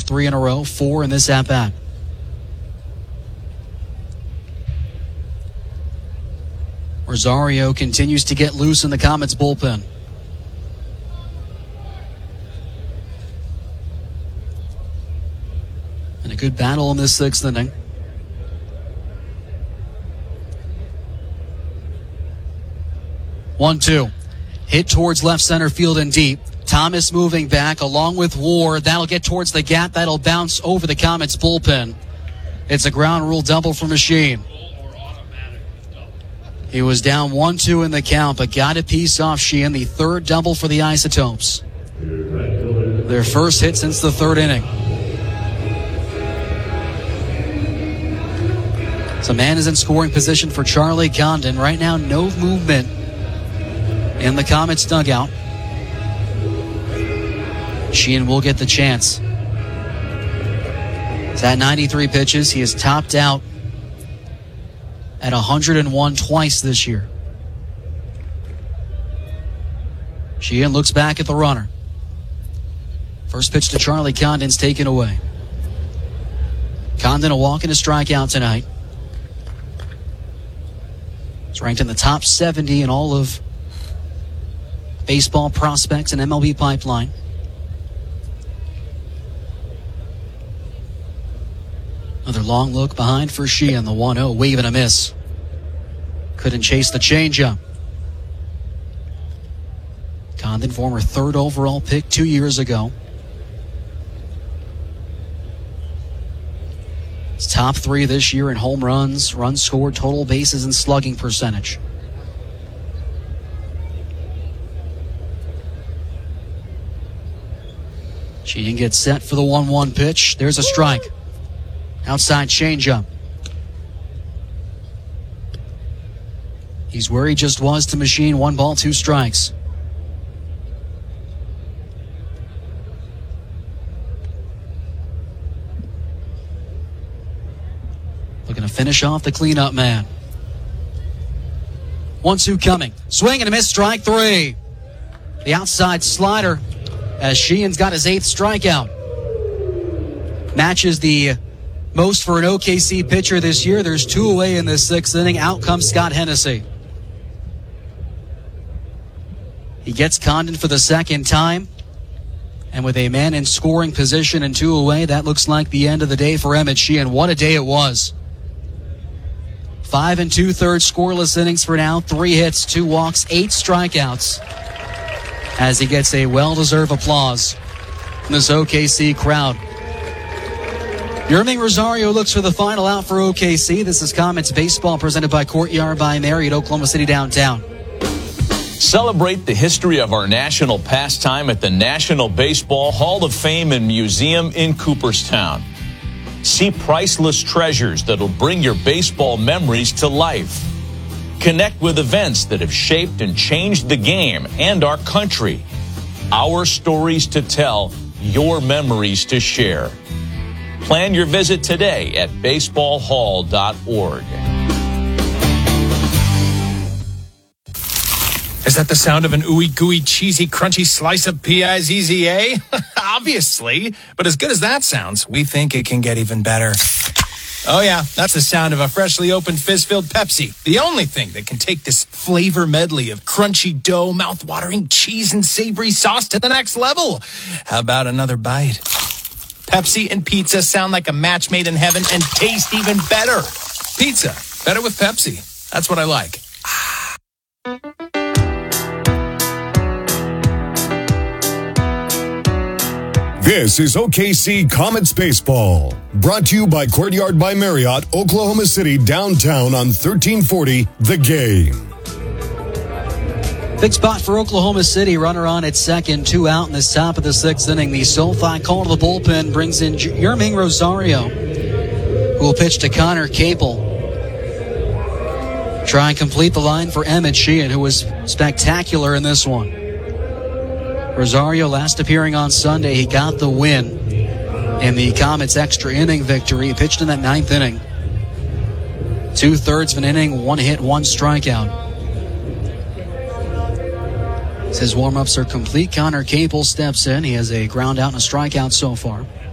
3 in a row, 4 in this at-bat. Rosario continues to get loose in the Comets bullpen. And a good battle in this 6th inning. One, two. Hit towards left center field and deep. Thomas moving back along with Ward. That'll get towards the gap. That'll bounce over the Comets bullpen. It's a ground rule double for Machine. He was down 1-2 in the count, but got a piece off Sheehan. The third double for the Isotopes. Their first hit since the 3rd inning. So man is in scoring position for Charlie Condon. Right now, no movement in the Comets dugout. Sheehan will get the chance. He's at 93 pitches. He has topped out at 101 twice this year. Sheehan looks back at the runner. First pitch to Charlie Condon's taken away. Condon a walk and a strikeout tonight. He's ranked in the top 70 in all of baseball prospects and MLB pipeline. Another long look behind for Sheehan. The 1-0, wave and a miss. Couldn't chase the changeup. Condon, former 3rd overall pick 2 years ago. It's top 3 this year in home runs, runs scored, total bases, and slugging percentage. Sheehan gets set for the 1-1 pitch. There's a strike. Outside changeup. He's where he just was to Machine. 1 ball, 2 strikes. Looking to finish off the cleanup man. 1-2 coming. Swing and a miss, strike 3. The outside slider as Sheehan's got his 8th strikeout. Matches the most for an OKC pitcher this year. There's 2 away in this 6th inning. Out comes Scott Hennessy. He gets Condon for the 2nd time. And with a man in scoring position and 2 away, that looks like the end of the day for Emmett Sheehan. What a day it was. 5 2/3 scoreless innings for now. 3 hits, 2 walks, 8 strikeouts. As he gets a well-deserved applause from this OKC crowd. Yermín Rosario looks for the final out for OKC. This is Comets Baseball presented by Courtyard by Marriott, Oklahoma City downtown. Celebrate the history of our national pastime at the National Baseball Hall of Fame and Museum in Cooperstown. See priceless treasures that'll bring your baseball memories to life. Connect with events that have shaped and changed the game and our country. Our stories to tell, your memories to share. Plan your visit today at baseballhall.org. Is that the sound of an ooey gooey cheesy crunchy slice of P-I-Z-Z-A? Obviously, but as good as that sounds, we think it can get even better. Oh yeah, that's the sound of a freshly opened fizz-filled Pepsi. The only thing that can take this flavor medley of crunchy dough, mouth-watering cheese, and savory sauce to the next level. How about another bite? Pepsi and pizza sound like a match made in heaven and taste even better. Pizza, better with Pepsi. That's what I like. This is OKC Comets Baseball, brought to you by Courtyard by Marriott, Oklahoma City, downtown on 1340 The Game. Big spot for Oklahoma City. Runner on at second, 2 out in the top of the 6th inning. The SoFi call to the bullpen brings in Yermín Rosario, who will pitch to Connor Capel. Try and complete the line for Emmett Sheehan, who was spectacular in this one. Rosario last appearing on Sunday, he got the win in the Comets extra inning victory. He pitched in that 9th inning. 2/3 of an inning, 1 hit, 1 strikeout. As his warm-ups are complete, Connor Capel steps in. He has a ground out and a strikeout so far.